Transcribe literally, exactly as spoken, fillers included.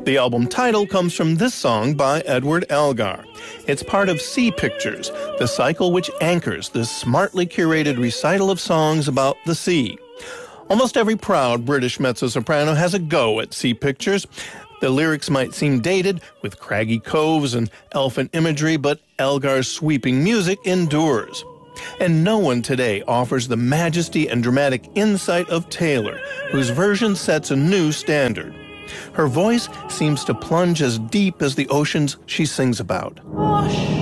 The album title comes from this song by Edward Elgar. It's part of Sea Pictures, the cycle which anchors this smartly curated recital of songs about the sea. Almost every proud British mezzo-soprano has a go at Sea Pictures. The lyrics might seem dated, with craggy coves and elfin imagery, but Elgar's sweeping music endures. And no one today offers the majesty and dramatic insight of Taylor, whose version sets a new standard. Her voice seems to plunge as deep as the oceans she sings about.